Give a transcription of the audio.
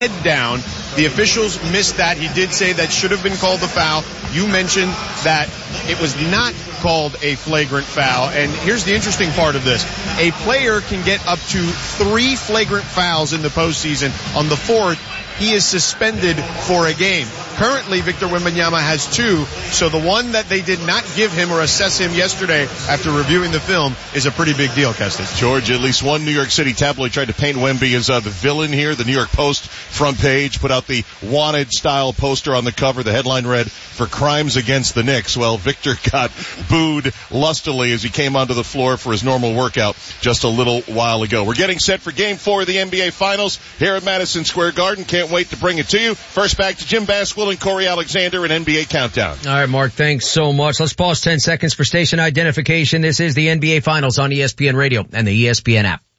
head down. The officials missed that. He did say that should have been called a foul. You mentioned that it was not called a flagrant foul. And here's the interesting part of this. A player can get up to 3 flagrant fouls in the postseason. On the 4th, he is suspended for a game. Currently, Victor Wembanyama has 2, so the one that they did not give him or assess him yesterday after reviewing the film is a pretty big deal, Kestis. George, at least one New York City tabloid tried to paint Wemby as the villain here. The New York Post front page put out the wanted-style poster on the cover. The headline read, "For crimes against the Knicks." Well, Victor got booed lustily as he came onto the floor for his normal workout just a little while ago. We're getting set for Game 4 of the NBA Finals here at Madison Square Garden. Can't wait to bring it to you. First, back to Jim Basquill and Corey Alexander and NBA Countdown. All right, Mark, thanks so much. Let's pause 10 seconds for station identification. This is the NBA Finals on ESPN Radio and the ESPN app.